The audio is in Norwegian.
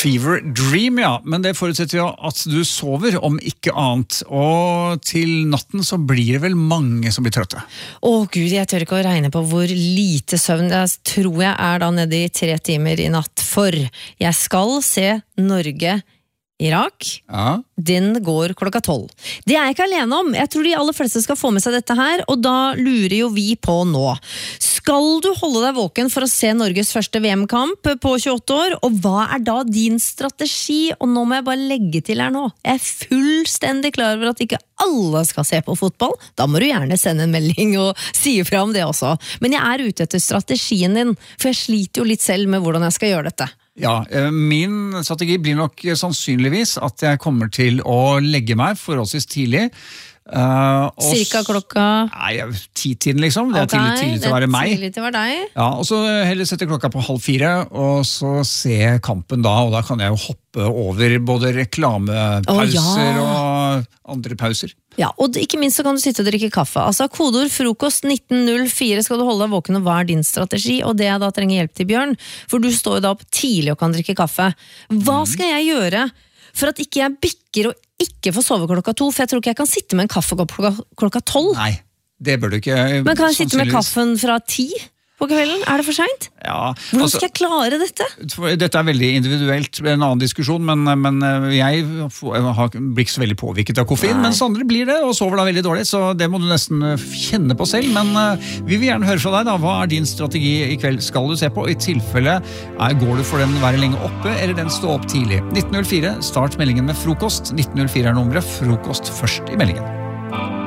Fever dream, ja, men det forutsetter jo at du sover om ikke annet, og til natten så blir det vel mange som blir trøtte. Gud, jeg tør ikke å regne på hvor lite søvn jeg tror jeg da nede i 3 timer i natt, for jeg skal se Norge Irak, Ja. den går klokka 12. Det er jeg ikke alene om, jeg tror de aller fleste skal få med seg dette her, og da lurer jo vi på nå. Skal du holde deg våken for å se Norges første VM-kamp på 28 år, og hva er da din strategi? Og nå må jeg bare legge til her nå, jeg er fullstendig klar over at ikke alle skal se på fotball, da må du gjerne sende en melding og si fra om det også. Men jeg er ute etter strategien din, for jeg sliter jo litt selv med hvordan jeg skal gjøre dette. Ja, min strategi blir nok sannsynligvis at jeg kommer til å legge meg forholdsvis tidlig. Cirka klokka? Nei, 10-tiden liksom. Det er tidlig til å være meg. Tidlig til å være deg. Ja, og så heller sette klokka på 3:30, og så se kampen da, og da kan jeg jo hoppe over både reklamepauser og andre pauser. Ja, og ikke minst så kan du sitte og drikke kaffe. Altså, kodeord frokost 1904 skal du holde deg våken, og hva er din strategi? Og det jeg da trenger hjelp til, Bjørn, for du står jo da opp tidlig og kan drikke kaffe. Hva skal jeg gjøre for at ikke jeg bikker og ikke får sove klokka 2? For jeg tror ikke jeg kan sitte med en kaffekopp klokka 12. Nei, det bør du ikke. Men kan jeg sitte med kaffen fra 10? På kvelden? Er det for sent? Ja, hvordan skal jeg klare dette? Dette er veldig individuelt, en annen diskusjon, men jeg blir ikke så veldig påvirket av koffein, mens andre blir det, og sover da veldig dårlig, så det må du nesten kjenne på selv, men vi vil gjerne høre fra deg da, hva er din strategi i kveld skal du se på? I tilfelle, går du for den være lenge oppe, eller den stå opp tidlig? 1904, start meldingen med frokost, 1904 er nummeret, frokost først i meldingen.